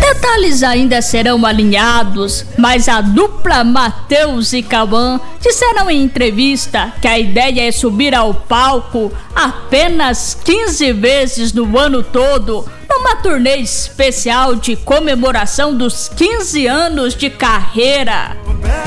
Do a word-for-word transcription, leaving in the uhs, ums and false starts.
Detalhes ainda serão alinhados, mas a dupla Matheus e Cauã disseram em entrevista que a ideia é subir ao palco apenas quinze vezes no ano todo, numa turnê especial de comemoração dos quinze anos de carreira.